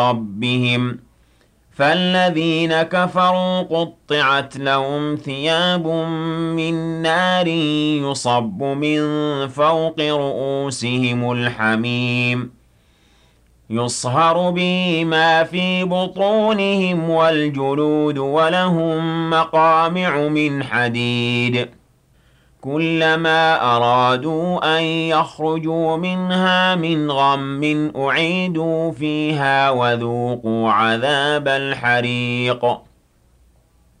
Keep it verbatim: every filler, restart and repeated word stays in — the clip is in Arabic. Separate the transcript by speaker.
Speaker 1: ربهم فالذين كفروا قطعت لهم ثياب من نار يصب من فوق رؤوسهم الحميم يصهر به ما في بطونهم والجلود ولهم مقامع من حديد كلما أرادوا أن يخرجوا منها من غم أعيدوا فيها وذوقوا عذاب الحريق